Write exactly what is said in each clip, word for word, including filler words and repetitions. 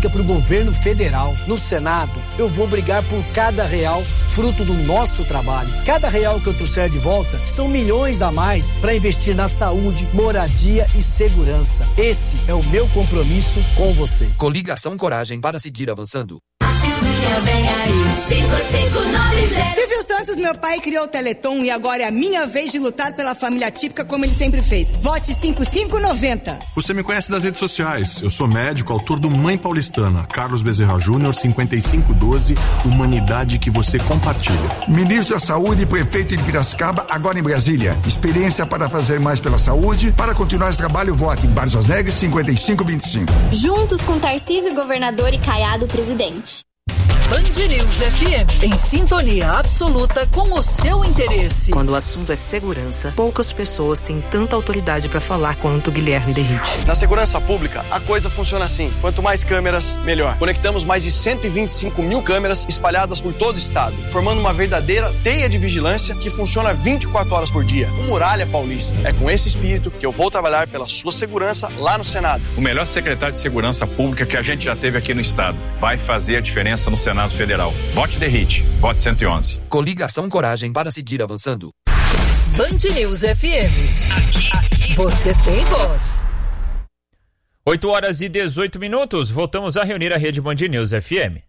Pública para o governo federal. No Senado, eu vou brigar por cada real fruto do nosso trabalho. Cada real que eu trouxer de volta são milhões a mais para investir na saúde, moradia e segurança. Esse é o meu compromisso com você. Coligação Coragem para seguir avançando. Vem aí, cinco cinco nove zero. Silvio Santos, meu pai, criou o Teleton e agora é a minha vez de lutar pela família típica como ele sempre fez. Vote cinco cinco nove zero. Você me conhece das redes sociais. Eu sou médico, autor do Mãe Paulistana. Carlos Bezerra Júnior, cinquenta e cinco doze, humanidade que você compartilha. Ministro da Saúde e prefeito de Piracicaba, agora em Brasília. Experiência para fazer mais pela saúde. Para continuar esse trabalho, vote em Barros Neves, cinquenta e cinco vinte e cinco. Juntos com Tarcísio, governador, e Caiado, presidente. Band News F M, em sintonia absoluta com o seu interesse. Quando o assunto é segurança, poucas pessoas têm tanta autoridade para falar quanto Guilherme Derrite. Na segurança pública, a coisa funciona assim. Quanto mais câmeras, melhor. Conectamos mais de cento e vinte e cinco mil câmeras espalhadas por todo o estado, formando uma verdadeira teia de vigilância que funciona vinte e quatro horas por dia. O Muralha Paulista. É com esse espírito que eu vou trabalhar pela sua segurança lá no Senado. O melhor secretário de segurança pública que a gente já teve aqui no estado. Vai fazer a diferença no Senado Federal. Vote Derrite. Vote cento e onze. Coligação Coragem para seguir avançando. Band News F M. Aqui, aqui você tem voz. oito horas e dezoito minutos. Voltamos a reunir a rede Band News F M.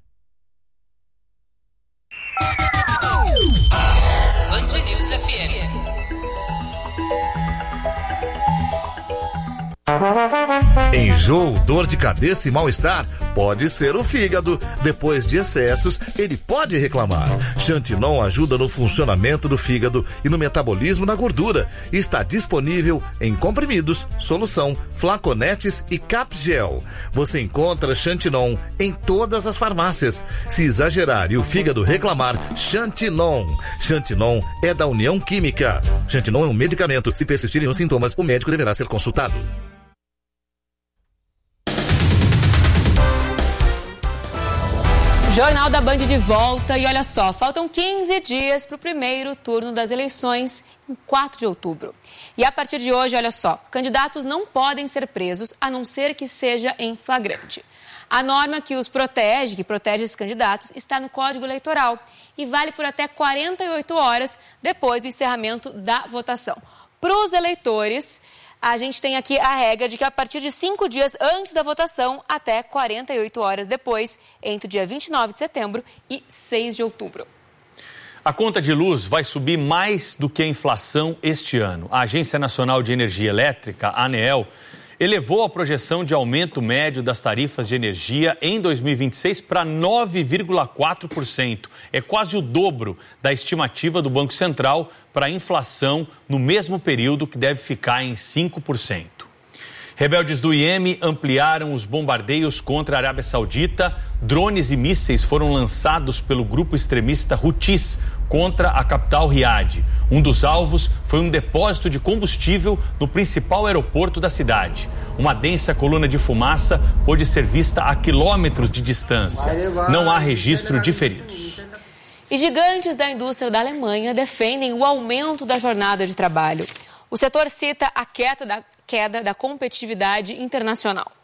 Band News F M. Enjoo, dor de cabeça e mal-estar? Pode ser o fígado. Depois de excessos, ele pode reclamar. Xantinon ajuda no funcionamento do fígado e no metabolismo da gordura. Está disponível em comprimidos, solução, flaconetes e capgel. Você encontra Xantinon em todas as farmácias. Se exagerar e o fígado reclamar, Xantinon. Xantinon é da União Química. Xantinon é um medicamento. Se persistirem os sintomas, o médico deverá ser consultado. Jornal da Band de volta e olha só, faltam quinze dias para o primeiro turno das eleições em quatro de outubro. E a partir de hoje, olha só, candidatos não podem ser presos a não ser que seja em flagrante. A norma que os protege, que protege esses candidatos, está no Código Eleitoral e vale por até quarenta e oito horas depois do encerramento da votação. Para os eleitores, a gente tem aqui a regra de que a partir de cinco dias antes da votação, até quarenta e oito horas depois, entre o dia vinte e nove de setembro e seis de outubro. A conta de luz vai subir mais do que a inflação este ano. A Agência Nacional de Energia Elétrica, a ANEEL, elevou a projeção de aumento médio das tarifas de energia em dois mil e vinte e seis para nove vírgula quatro por cento. É quase o dobro da estimativa do Banco Central para a inflação no mesmo período, que deve ficar em cinco por cento. Rebeldes do Iêmen ampliaram os bombardeios contra a Arábia Saudita. Drones e mísseis foram lançados pelo grupo extremista Houthis contra a capital Riad. Um dos alvos foi um depósito de combustível no principal aeroporto da cidade. Uma densa coluna de fumaça pôde ser vista a quilômetros de distância. Não há registro de feridos. E gigantes da indústria da Alemanha defendem o aumento da jornada de trabalho. O setor cita a queda da, queda da competitividade internacional.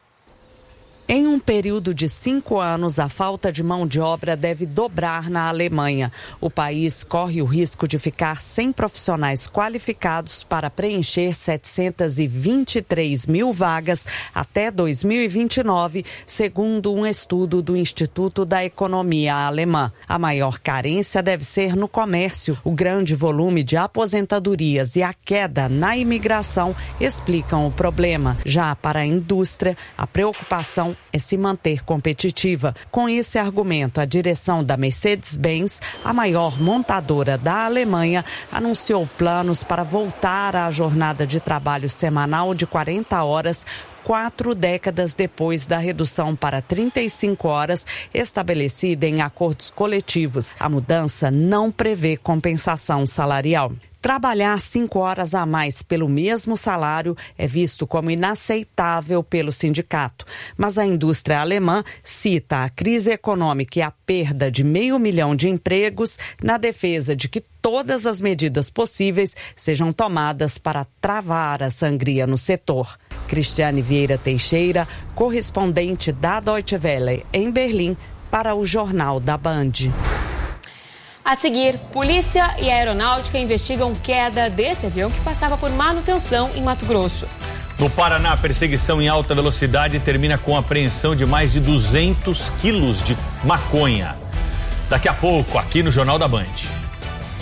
Em um período de cinco anos, a falta de mão de obra deve dobrar na Alemanha. O país corre o risco de ficar sem profissionais qualificados para preencher setecentas e vinte e três mil vagas até dois mil e vinte e nove, segundo um estudo do Instituto da Economia Alemã. A maior carência deve ser no comércio. O grande volume de aposentadorias e a queda na imigração explicam o problema. Já para a indústria, a preocupação é se manter competitiva. Com esse argumento, a direção da Mercedes-Benz, a maior montadora da Alemanha, anunciou planos para voltar à jornada de trabalho semanal de quarenta horas, quatro décadas depois da redução para trinta e cinco horas estabelecida em acordos coletivos. A mudança não prevê compensação salarial. Trabalhar cinco horas a mais pelo mesmo salário é visto como inaceitável pelo sindicato. Mas a indústria alemã cita a crise econômica e a perda de meio milhão de empregos na defesa de que todas as medidas possíveis sejam tomadas para travar a sangria no setor. Cristiane Vieira Teixeira, correspondente da Deutsche Welle em Berlim, para o Jornal da Band. A seguir, polícia e aeronáutica investigam queda desse avião que passava por manutenção em Mato Grosso. No Paraná, a perseguição em alta velocidade termina com a apreensão de mais de duzentos quilos de maconha. Daqui a pouco, aqui no Jornal da Band.